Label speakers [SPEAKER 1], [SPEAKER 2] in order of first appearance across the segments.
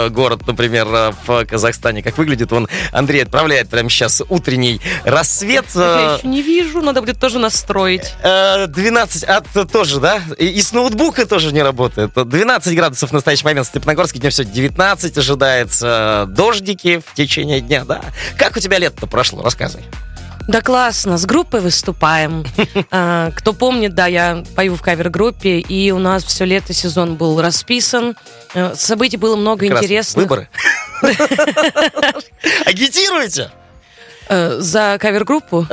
[SPEAKER 1] город, например, в Казахстане. Как выглядит он? Андрей отправляет прямо сейчас утренний рассвет.
[SPEAKER 2] Я еще не вижу, надо будет тоже настроить.
[SPEAKER 1] 12, тоже, да? И с ноутбука тоже не работает. 12 градусов в настоящий момент в Степногорске, днем все 19 ожидается. Дождики в течение дня, да? Как у тебя лето-то прошло? Рассказывай.
[SPEAKER 2] Да классно, с группой выступаем. Кто помнит, да, я пою в кавер-группе, и у нас все лето сезон был расписан. Событий было много интересных.
[SPEAKER 1] Выборы? Агитируете?
[SPEAKER 2] За кавер-группу?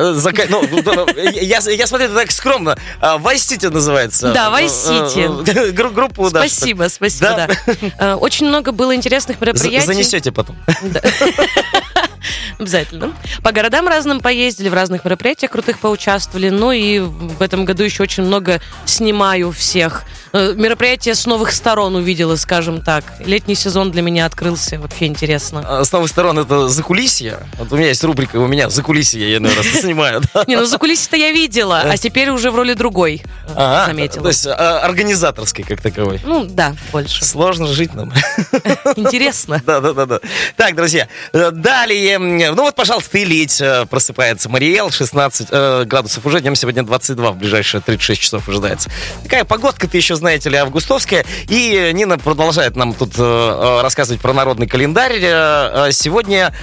[SPEAKER 1] Я смотрю, это так скромно. Vice City называется.
[SPEAKER 2] Да, Vice City.
[SPEAKER 1] Группу, да.
[SPEAKER 2] Спасибо, да. Очень много было интересных мероприятий.
[SPEAKER 1] Занесете потом.
[SPEAKER 2] Обязательно. По городам разным поездили, в разных мероприятиях крутых поучаствовали. Ну и в этом году еще очень много снимаю всех. Мероприятия с новых сторон увидела, скажем так. Летний сезон для меня открылся. Вообще интересно.
[SPEAKER 1] С новых сторон это закулисье. Вот у меня есть рубрика «У меня закулисье», я иной раз снимаю.
[SPEAKER 2] Не, ну закулисье-то я видела, а теперь уже в роли другой заметила.
[SPEAKER 1] То есть организаторской как таковой.
[SPEAKER 2] Ну да, больше.
[SPEAKER 1] Сложно жить нам.
[SPEAKER 2] Интересно.
[SPEAKER 1] Да. Так, друзья, далее. Ну вот, пожалуйста, и лить. Просыпается Мариэл, 16 градусов уже. Днем сегодня 22, в ближайшие 36 часов ожидается. Такая погодка-то еще, знаете ли, августовская. И Нина продолжает нам тут рассказывать про народный календарь. Сегодня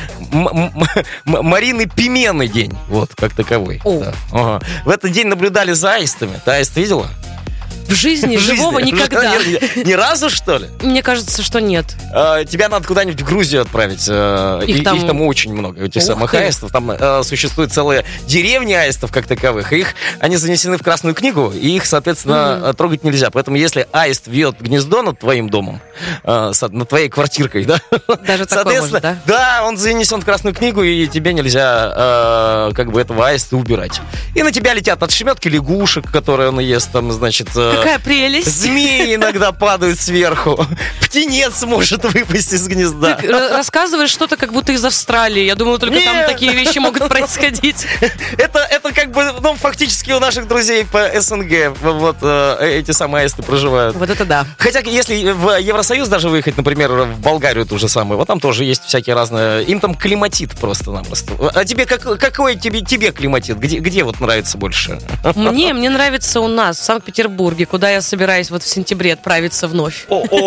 [SPEAKER 1] Марины Пимены день. Вот, как таковой. Да. Ага. В этот день наблюдали за аистами. Ты аист видела?
[SPEAKER 2] В жизни живого никогда.
[SPEAKER 1] Ни разу, что ли?
[SPEAKER 2] Мне кажется, что нет.
[SPEAKER 1] Тебя надо куда-нибудь в Грузию отправить. Их там очень много, этих самых аистов. Там существует целая деревня аистов как таковых. Они занесены в Красную книгу, и их, соответственно, трогать нельзя. Поэтому если аист вьет гнездо над твоим домом, над твоей квартиркой, да?
[SPEAKER 2] Даже такое может, да?
[SPEAKER 1] Да, он занесен в Красную книгу, и тебе нельзя этого аиста убирать. И на тебя летят отшеметки лягушек, которые он ест, там, значит...
[SPEAKER 2] Какая прелесть.
[SPEAKER 1] Змеи иногда падают сверху. Птенец может выпасть из гнезда.
[SPEAKER 2] Ты рассказываешь что-то, как будто из Австралии. Я думала, только там такие вещи могут происходить.
[SPEAKER 1] Это как бы, фактически у наших друзей по СНГ вот эти самые аисты проживают.
[SPEAKER 2] Вот это да.
[SPEAKER 1] Хотя, если в Евросоюз даже выехать, например, в Болгарию то же самое, вот там тоже есть всякие разные... Им там климатит просто-напросто. А тебе какой тебе климатит? Где вот нравится больше?
[SPEAKER 2] Мне нравится у нас, в Санкт-Петербурге, куда я собираюсь вот в сентябре отправиться вновь.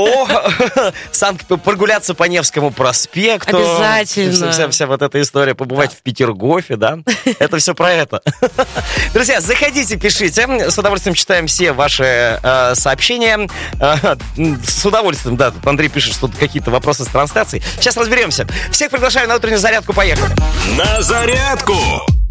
[SPEAKER 1] Прогуляться по Невскому проспекту.
[SPEAKER 2] Обязательно.
[SPEAKER 1] Вся вот эта история, побывать в Петергофе, да? Это все про это. Друзья, заходите, пишите. С удовольствием читаем все ваши сообщения. С удовольствием, да. Тут Андрей пишет, что тут какие-то вопросы с трансляцией. Сейчас разберемся. Всех приглашаю на утреннюю зарядку. Поехали.
[SPEAKER 3] На зарядку!